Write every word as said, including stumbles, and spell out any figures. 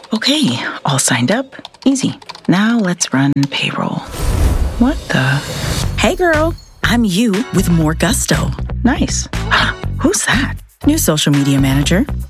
Okay, all signed up. Easy. Now let's run payroll. What the? Hey girl, I'm you with more gusto. Nice. Who's that? New social media manager.